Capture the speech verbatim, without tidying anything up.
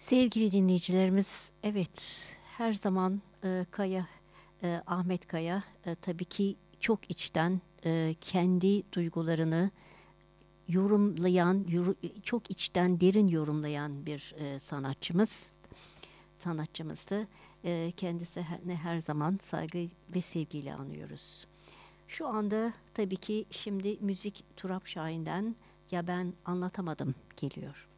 Sevgili dinleyicilerimiz, evet her zaman e, Kaya, e, Ahmet Kaya e, tabii ki çok içten e, kendi duygularını yorumlayan, yoru- çok içten derin yorumlayan bir e, sanatçımız, sanatçımızdı. E, kendisi her, her zaman saygı ve sevgiyle anıyoruz. Şu anda tabii ki şimdi müzik Turap Şahin'den Ya Ben Anlatamadım geliyor.